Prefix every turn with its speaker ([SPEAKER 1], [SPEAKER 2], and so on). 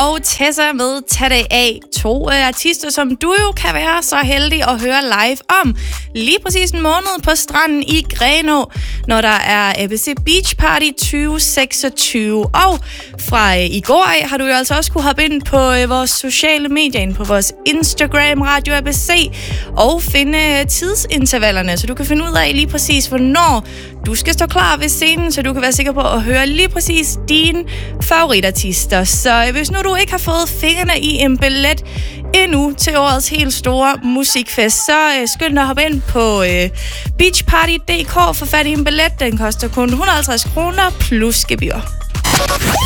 [SPEAKER 1] og Tessa med Tag det af. 2 artister, som du jo kan være så heldig at høre live om lige præcis en måned på stranden i Grenaa, når der er ABC Beach Party 2026. Og fra i går af har du jo altså også kunne hoppe ind på vores sociale medier, på vores Instagram, Radio ABC, og finde tidsintervallerne, så du kan finde ud af lige præcis, hvornår du skal stå klar ved scenen, så du kan være sikker på at høre lige præcis dine favoritartister. Så hvis nu du ikke har fået fingrene i en billet endnu til årets helt store musikfest, så skynd dig at hoppe ind på beachparty.dk for fat i en billet. Den koster kun 150 kroner plus gebyr.